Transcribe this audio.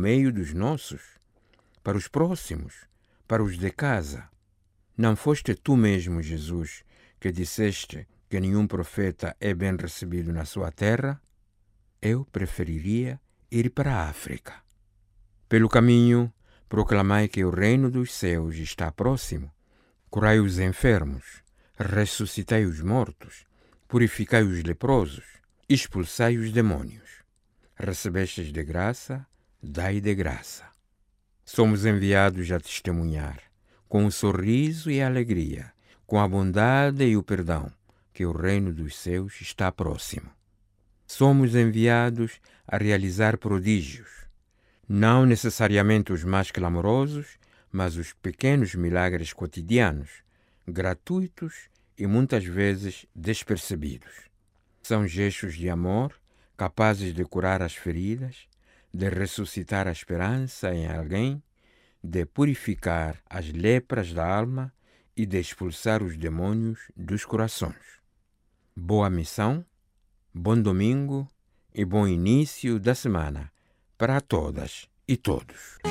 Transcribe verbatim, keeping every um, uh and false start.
meio dos nossos, para os próximos, para os de casa. Não foste tu mesmo, Jesus, que disseste que nenhum profeta é bem recebido na sua terra? Eu preferiria ir para a África. Pelo caminho, proclamai que o reino dos céus está próximo. Curai os enfermos, ressuscitai os mortos, purificai os leprosos, expulsai os demônios. Recebestes de graça, dai de graça. Somos enviados a testemunhar, com o sorriso e a alegria, com a bondade e o perdão, que o reino dos céus está próximo. Somos enviados a realizar prodígios, não necessariamente os mais clamorosos, mas os pequenos milagres cotidianos, gratuitos e muitas vezes despercebidos. São gestos de amor capazes de curar as feridas, de ressuscitar a esperança em alguém, de purificar as lepras da alma e de expulsar os demônios dos corações. Boa missão, bom domingo e bom início da semana para todas e todos.